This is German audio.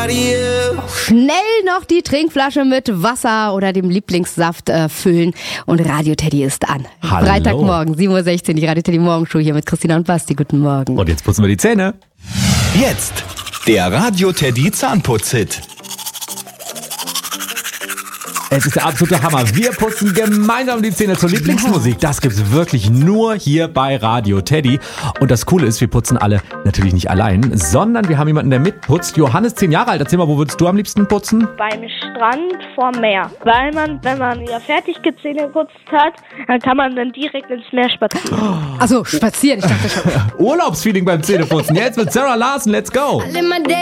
Radio. Schnell noch die Trinkflasche mit Wasser oder dem Lieblingssaft füllen und Radio Teddy ist an. Hallo. Freitagmorgen, 7.16 Uhr, die Radio Teddy Morgenshow hier mit Christina und Basti. Guten Morgen. Und jetzt putzen wir die Zähne. Jetzt der Radio Teddy Zahnputz-Hit. Es ist der absolute Hammer. Wir putzen gemeinsam die Zähne zur Lieblingsmusik. Das gibt's wirklich nur hier bei Radio Teddy. Und das Coole ist, wir putzen alle natürlich nicht allein, sondern wir haben jemanden, der mitputzt. Johannes, 10 Jahre alt. Erzähl mal, wo würdest du am liebsten putzen? Beim Strand vorm Meer. Weil man, wenn man ja fertig Zähne geputzt hat, dann kann man dann direkt ins Meer spazieren. Achso, spazieren, ich dachte schon. Urlaubsfeeling beim Zähneputzen. Jetzt mit Sarah Larsen. Let's go.